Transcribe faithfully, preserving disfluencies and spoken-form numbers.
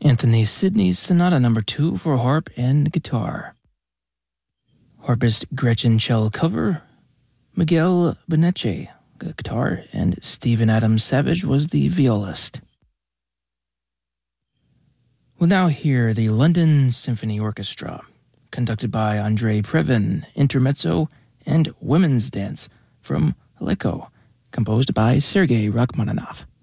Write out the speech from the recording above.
Anthony Sidney's Sonata Number two for harp and guitar. Harpist Gretchen Schell cover, Miguel Beneche, guitar, and Stephen Adams Savage was the violist. We'll now hear the London Symphony Orchestra, conducted by Andrei Previn, intermezzo, and women's dance from Aleko, composed by Sergei Rachmaninoff.